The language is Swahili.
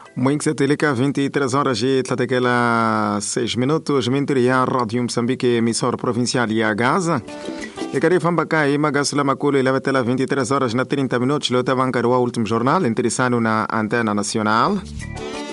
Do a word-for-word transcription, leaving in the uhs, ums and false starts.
Moinks ateleka vinte e três horas e tlatekela seis minutos minturia Radio Moçambique emissora provincial e a Gaza. E cari fambaka e magasula makulu eleva tela vinte e três horas na trinta minutos lota banca do último jornal interessando na antena nacional.